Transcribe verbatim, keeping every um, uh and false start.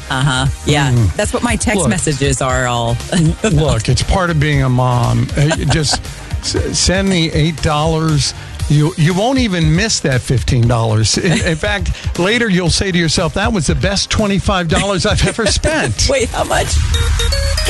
Uh-huh. Yeah. Mm. That's what my text Look. messages are all. Look, it's part of being a mom. Uh, Just s- send me eight dollars. You you won't even miss that fifteen dollars. In, in fact, later you'll say to yourself, that was the best twenty-five dollars I've ever spent. Wait, how much?